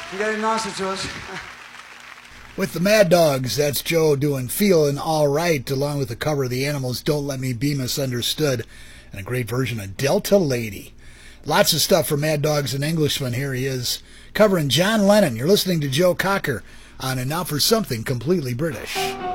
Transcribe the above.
You got any answer to us? With the Mad Dogs, that's Joe doing Feelin' Alright, along with the cover of the Animals' Don't Let Me Be Misunderstood, and a great version of Delta Lady. Lots of stuff from Mad Dogs and Englishmen. Here he is, covering John Lennon. You're listening to Joe Cocker on And Now for Something Completely British.